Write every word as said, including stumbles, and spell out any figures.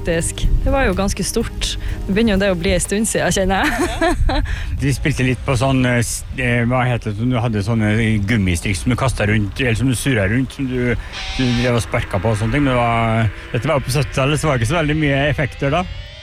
faktisk. Det var jo ganske stort. Det begynner jo det å bli en stund siden, kjenner jeg. De spilte litt på sånn, eh, hva heter det, du hadde sånne gummistikk som du kastet rundt, eller som du surret rundt, som du, du drev og sparket på og sånne ting. Men det var, dette var på syttitallet, så var det ikke så veldig mye effekter da.